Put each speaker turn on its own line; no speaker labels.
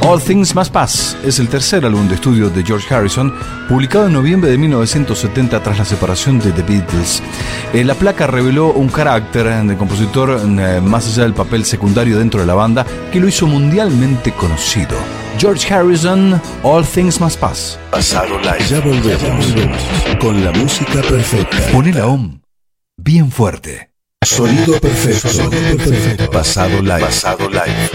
All Things Must Pass es el tercer álbum de estudio de George Harrison, publicado en noviembre de 1970 tras la separación de The Beatles. La placa reveló un carácter del compositor más allá del papel secundario dentro de la banda que lo hizo mundialmente conocido. George Harrison, All Things Must Pass.
Pasado Live. Ya volvemos con la música perfecta.
Poné la OM bien fuerte.
Sonido perfecto. Pasado Live. Pasado Live.